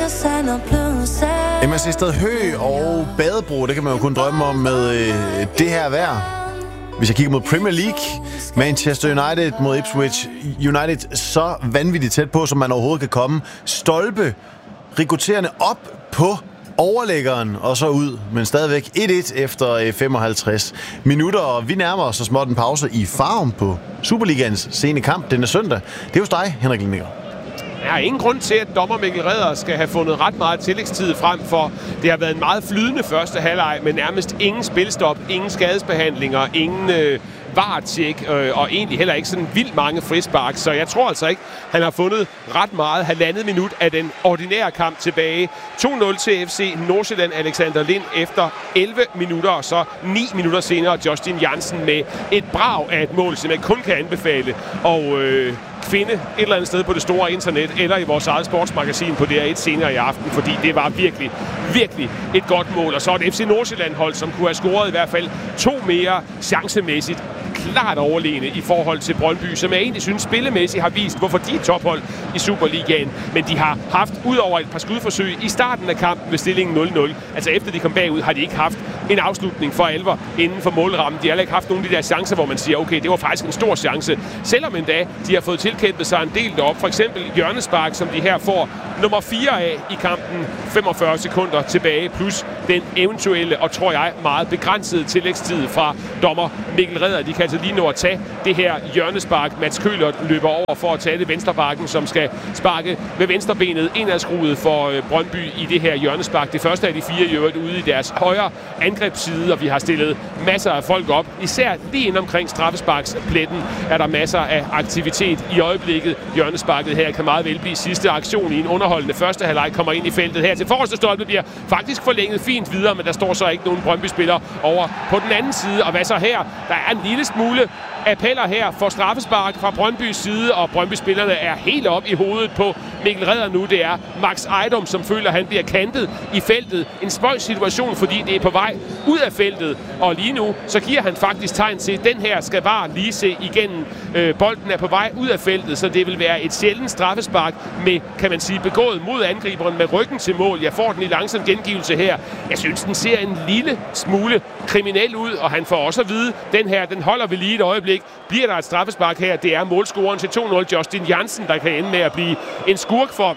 MSC Stad Hø og Badebro, det kan man jo kun drømme om med det her vejr. Hvis jeg kigger mod Premier League, Manchester United mod Ipswich United, så vanvittigt tæt på, som man overhovedet kan komme. Stolpe, rekrutterende op på overlæggeren og så ud, men stadigvæk 1-1 efter 55 minutter. Og vi nærmer os så småt en pause i Farum på Superligaens sene kamp denne søndag. Det er hos dig, Henrik Lindner. Der er ingen grund til, at dommer Mikkel Redder skal have fundet ret meget tillægstid frem for. Det har været en meget flydende første halvleg, med nærmest ingen spilstop, ingen skadesbehandlinger, ingen VAR-tjek, og egentlig heller ikke sådan vildt mange frispark. Så jeg tror altså ikke, han har fundet ret meget. Halvandet minut af den ordinære kamp tilbage. 2-0 til FC Nordsjælland, Alexander Lind efter 11 minutter, og så 9 minutter senere Justin Jansen med et brag af et mål, som jeg kun kan anbefale. Og finde et eller andet sted på det store internet, eller i vores eget sportsmagasin på DR1 senere i aften, fordi det var virkelig, virkelig et godt mål. Og så et FC Nordsjælland-hold, som kunne have scoret i hvert fald 2 mere chancemæssigt klart overlegne i forhold til Brøndby, som jeg egentlig synes spillemæssigt har vist, hvorfor de er tophold i Superligaen. Men de har haft, udover et par skudforsøg i starten af kampen ved stillingen 0-0, altså efter de kom bagud, har de ikke haft en afslutning for alvor inden for målrammen. De har heller ikke haft nogle af de der chancer, hvor man siger, okay, det var faktisk en stor chance. Selvom endda de har fået tilkæmpet sig en del derop. For eksempel hjørnespark, som de her får nummer 4 af i kampen, 45 sekunder tilbage, plus den eventuelle og, tror jeg, meget begrænsede tillægstid fra dommer Mikkel Redder. De kan altså lige nå at tage det her hjørnespark. Mats Køhlert løber over for at tage det venstrebakken, som skal sparke med venstrebenet indadskruet for Brøndby i det her hjørnespark. Det første af de 4 i øvrigt ude i deres højre angrebsside, og vi har stillet masser af folk op. Især lige ind omkring straffesparkspletten er der masser af aktivitet i øjeblikket. Hjørnesparket her kan meget vel blive sidste aktion i en underholdende første halvleg, kommer ind i feltet her til forreste stolpe, bliver faktisk forlænget fint videre, men der står så ikke nogen Brøndby-spiller over på den anden side. Og hvad så her? Der er en lille smule appeller her for straffespark fra Brøndbys side, og Brøndby-spillerne er helt op i hovedet på Mikkel Redder nu. Det er Max Ejdom, som føler, at han bliver kantet i feltet. En spøjs situation, fordi det er på vej ud af feltet, og lige nu så giver han faktisk tegn til, at den her skal bare lige se igennem. Bolden er på vej ud af feltet, så det vil være et sjældent straffespark med, kan man sige, begået mod angriberen med ryggen til mål. Jeg får den i langsom gengivelse her. Jeg synes, den ser en lille smule kriminel ud, og han får også at vide, den her, den holder vi lige et øjeblik. Bliver der et straffespark her? Det er målscoren til 2-0, Justin Jansen, der kan ende med at blive en skurk for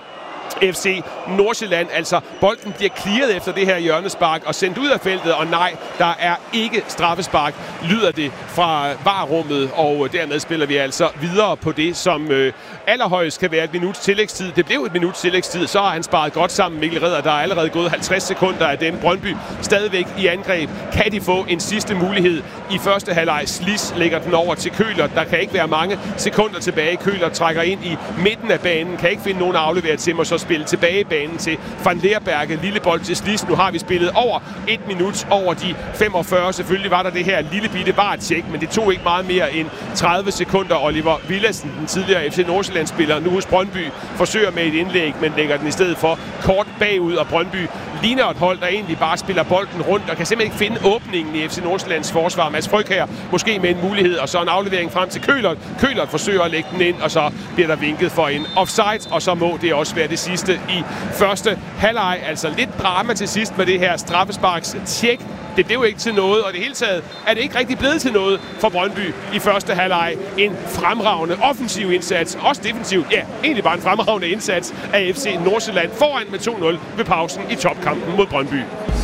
FC Nordsjælland. Altså, bolden bliver clearet efter det her hjørnespark og sendt ud af feltet, og nej, der er ikke straffespark, lyder det fra VAR-rummet, og dermed spiller vi altså videre på det, som allerhøjst kan være et minuts tillægstid. Det blev et minuts tillægstid, så har han sparet godt sammen, Mikkel Redder. Der er allerede gået 50 sekunder af den. Brøndby stadigvæk i angreb. Kan de få en sidste mulighed i første halvleg? Slis lægger den over til Køhlert. Der kan ikke være mange sekunder tilbage. Køhlert trækker ind i midten af banen, kan ikke finde nogen at aflevere til, og så spille tilbage banen til Van Leerberge. Lille bold til Slis. Nu har vi spillet over 1 minut over de 45. Selvfølgelig var der det her lille bitte VAR-tjek, men det tog ikke meget mere end 30 sekunder. Oliver Villadsen, den tidligere FC Nordsjælland-spiller, nu hos Brøndby, forsøger med et indlæg, men lægger den i stedet for kort bagud, og Brøndby ligner et hold, der egentlig bare spiller bolden rundt og kan simpelthen ikke finde åbningen i FC Nordsjællands forsvar. Mads Fryg her måske med en mulighed, og så en aflevering frem til Køhlert. Køhlert forsøger at lægge den ind, og så bliver der vinket for en offside, og så må det også være det sidste i første halvleg. Altså lidt drama til sidst med det her straffesparks tjek. Det blev ikke til noget, og det hele taget er det ikke rigtig blevet til noget for Brøndby i første halvleg. En fremragende offensiv indsats, også defensivt. Ja, egentlig bare en fremragende indsats af FC Nordsjælland foran med 2-0 ved pausen i topkampen mod Brøndby.